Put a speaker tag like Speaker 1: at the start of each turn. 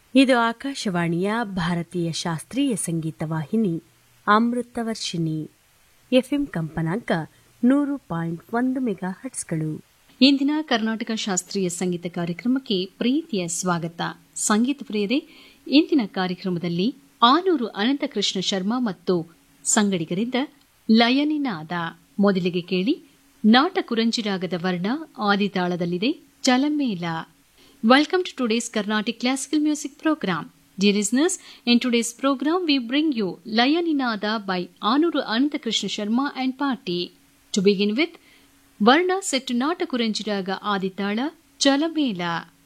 Speaker 1: ಇದು ಆಕಾಶವಾಣಿಯ ಭಾರತೀಯ ಶಾಸ್ತ್ರೀಯ ಸಂಗೀತ ವಾಹಿನಿ ಅಮೃತವರ್ಷಿಣಿ. ಎಫ್ಎಂ ಕಂಪನಾಂಕ 100.1 ಮೆಗಾ ಹರ್ಟ್ಸ್ಗಳು.
Speaker 2: ಇಂದಿನ ಕರ್ನಾಟಕ ಶಾಸ್ತ್ರೀಯ ಸಂಗೀತ ಕಾರ್ಯಕ್ರಮಕ್ಕೆ ಪ್ರೀತಿಯ ಸ್ವಾಗತ. ಸಂಗೀತ ಪ್ರಿಯರೇ, ಇಂದಿನ ಕಾರ್ಯಕ್ರಮದಲ್ಲಿ ಆನೂರು ಅನಂತಕೃಷ್ಣ ಶರ್ಮಾ ಮತ್ತು ಸಂಗಡಿಗರಿಂದ ಲಯನಿನಾದ. ಮೊದಲಿಗೆ ಕೇಳಿ ನಾಟ ಕುರಂಜಿರಾಗದ ವರ್ಣ ಆದಿತಾಳದಲ್ಲಿದೆ ಚಲಮೇಲ. Welcome to today's Carnatic Classical Music Program. Dear listeners, in today's program we bring you Layaninada by Anuru Anantakrishna Sharma and Party. To begin with, Varna set to Nata Kuranjiraga Aditala Chalamela.